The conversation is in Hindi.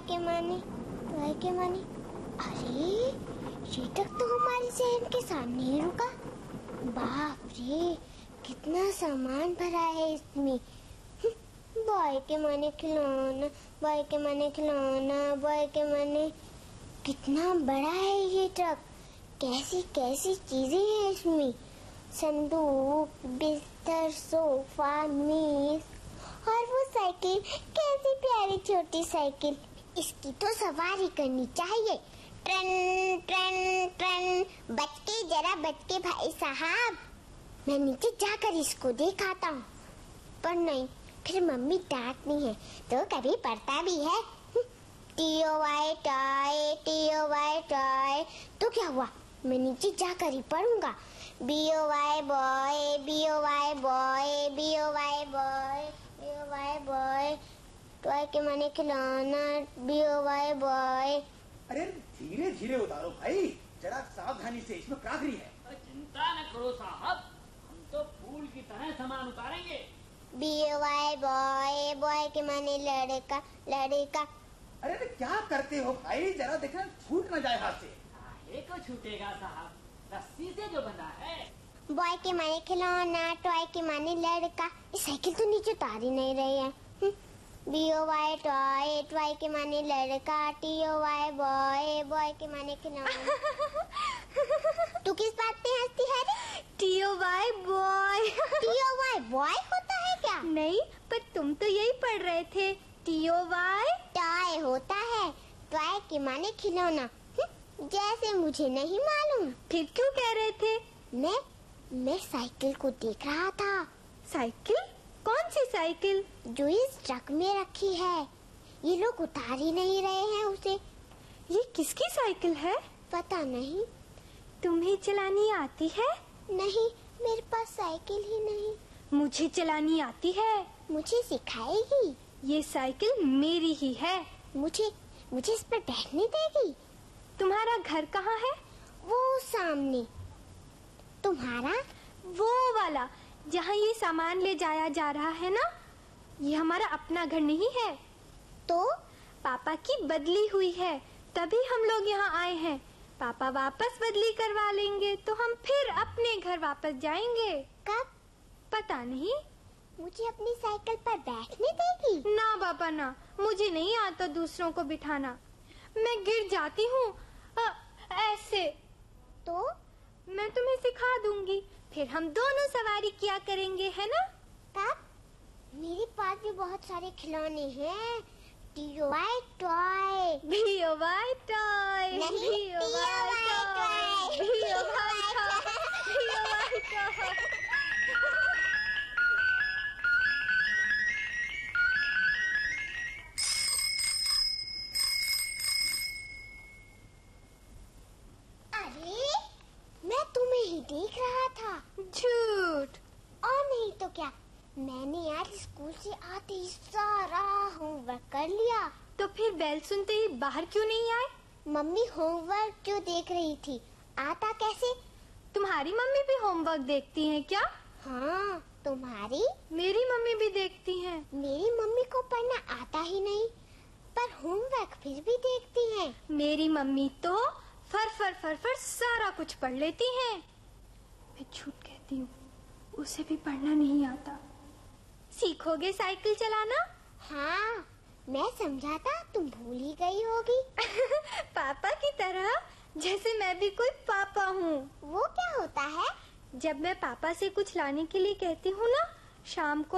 के माने। अरे ये तक तो हमारे शहर के सामने ही रुका। बाप रे, कितना सामान भरा है इसमें। बॉय के माने खिलौना, बॉय के माने खिलौना, बॉय के माने। कितना बड़ा है ये ट्रक, कैसी कैसी चीजें हैं इसमें। संदूक, बिस्तर, सोफा, मेज और वो साइकिल, कैसी प्यारी छोटी साइकिल। इसकी तो सवारी करनी चाहिए। ट्रन ट्रन ट्रन, बच के भाई साहब। मैं नीचे जाकर इसको दिखाता हूँ, पर नहीं, फिर मम्मी डांटनी है तो कभी पढ़ता भी है। TOY toy, TOY toy. तो क्या हुआ, मैं नीचे जाकर ही पढ़ूंगा। BOY boy, BOY boy, BOY boy, BOY boy. Toy के माने खिलौना, BOY बॉय। अरे धीरे धीरे उतारो भाई, जरा सावधानी से, इसमें क्राकरी है। चिंता न करो साहब, हम तो फूल की तरह सामान उतारेंगे। BOY बॉय, बॉय के माने लड़का, लड़का। अरे क्या करते हो भाई, जरा देखना छूट न जाए हाथ से। काहे को छूटेगा साहब, रस्सी से जो बंधा है। बॉय के माने खिलौना, टॉय के माने लड़का। ये साइकिल तो नीचे उतार ही नहीं रही है। BOY टॉय, टॉय के माने लड़का, TOY बॉय, बॉय के माने खिलौना। तू किस बात पे हंसती है रे? TOY boy. TOY बॉय होता है क्या? नहीं, पर तुम तो यही पढ़ रहे थे। TOY टॉय होता है, टॉय के माने खिलौना। जैसे मुझे नहीं मालूम। फिर क्यों कह रहे थे? मैं साइकिल को देख रहा था। साइकिल? कौन सी साइकिल? जो इस ट्रक में रखी है। ये लोग उतार ही नहीं रहे हैं उसे। ये किसकी साइकिल है? पता नहीं। तुम्हें चलानी आती है? नहीं, मेरे पास साइकिल ही नहीं। मुझे चलानी आती है। मुझे सिखाएगी? ये साइकिल मेरी ही है। मुझे इस पर बैठने देगी? तुम्हारा घर कहाँ है? वो सामने। तुम्हारा? वो वाला जहाँ ये सामान ले जाया जा रहा है ना। ये हमारा अपना घर नहीं है। तो पापा की बदली हुई है, तभी हम लोग यहाँ आए हैं। पापा वापस बदली करवा लेंगे तो हम फिर अपने घर वापस जाएंगे। कब? पता नहीं। मुझे अपनी साइकिल पर बैठने देगी? ना बाबा ना, मुझे नहीं आता दूसरों को बिठाना। मैं गिर जाती हूँ ऐसे। तो मैं तुम्हें सिखा दूंगी, फिर हम दोनों सवारी किया करेंगे, है ना? कब? मेरे पास भी बहुत सारे खिलौने हैं। TOY टॉय, BOY टॉय, नहीं, TOY टॉय, BOY टॉय। अरे मैं तुम्हें ही देख रहा था। झूठ। और नहीं तो क्या, मैंने आज स्कूल से आते ही सारा होमवर्क कर लिया। तो फिर बेल सुनते ही बाहर क्यों नहीं आए? मम्मी होमवर्क क्यों देख रही थी, आता कैसे? तुम्हारी मम्मी भी होमवर्क देखती हैं क्या? हाँ, तुम्हारी? मेरी मम्मी भी देखती हैं। मेरी मम्मी को पढ़ना आता ही नहीं, पर होमवर्क फिर भी देखती हैं। मेरी मम्मी तो फर सारा कुछ पढ़ लेती हैं। मैं झूठ कहती हूँ, उसे भी पढ़ना नहीं आता। सीखोगे साइकिल चलाना? हाँ, मैं समझा था तुम भूल ही गई होगी। पापा की तरह, जैसे मैं भी कोई पापा हूँ। वो क्या होता है? जब मैं पापा से कुछ लाने के लिए कहती हूँ ना, शाम को